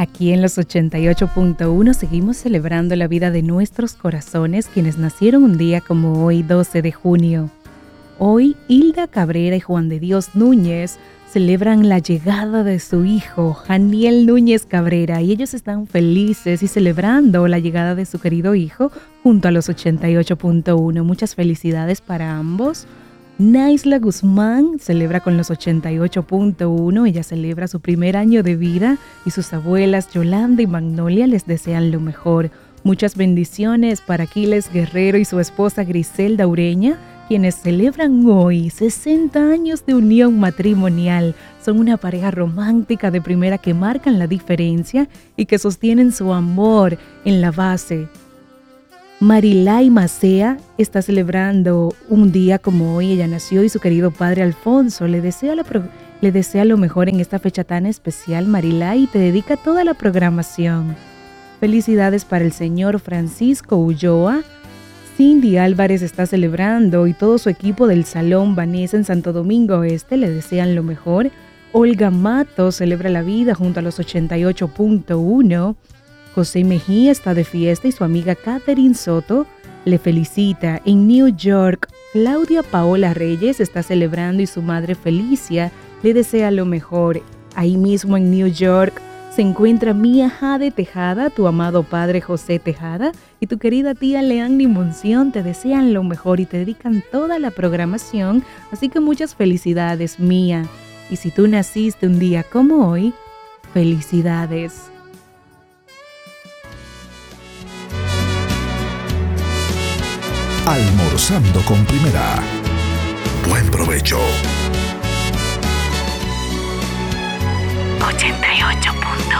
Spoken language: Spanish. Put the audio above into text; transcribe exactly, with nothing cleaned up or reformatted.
Aquí en los ochenta y ocho punto uno seguimos celebrando la vida de nuestros corazones, quienes nacieron un día como hoy, doce de junio. Hoy, Hilda Cabrera y Juan de Dios Núñez celebran la llegada de su hijo, Janiel Núñez Cabrera, y ellos están felices y celebrando la llegada de su querido hijo junto a los ochenta y ocho punto uno. Muchas felicidades para ambos. Naisla Guzmán celebra con los ochenta y ocho punto uno, ella celebra su primer año de vida y sus abuelas Yolanda y Magnolia les desean lo mejor. Muchas bendiciones para Aquiles Guerrero y su esposa Griselda Ureña, quienes celebran hoy sesenta años de unión matrimonial. Son una pareja romántica de primera que marcan la diferencia y que sostienen su amor en la base. Marilay Macea está celebrando un día como hoy. Ella nació y su querido padre Alfonso le desea, la pro- le desea lo mejor en esta fecha tan especial. Marilay, y te dedica toda la programación. Felicidades para el señor Francisco Ulloa. Cindy Álvarez está celebrando y todo su equipo del Salón Vanessa en Santo Domingo Este le desean lo mejor. Olga Mato celebra la vida junto a los ochenta y ocho punto uno. José Mejía está de fiesta y su amiga Catherine Soto le felicita. En New York, Claudia Paola Reyes está celebrando y su madre Felicia le desea lo mejor. Ahí mismo en New York se encuentra Mía Jade Tejada, tu amado padre José Tejada y tu querida tía Leanny Monción te desean lo mejor y te dedican toda la programación, así que muchas felicidades, Mía. Y si tú naciste un día como hoy, felicidades. Almorzando con Primera. Buen provecho. ochenta y ocho punto